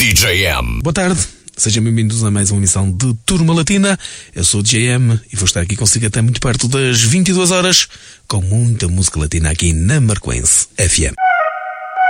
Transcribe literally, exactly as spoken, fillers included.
D J M. Boa tarde, sejam bem-vindos a mais uma emissão de Turma Latina. Eu sou o D J M e vou estar aqui consigo até muito perto das vinte e duas horas com muita música latina aqui na Marcoense F M.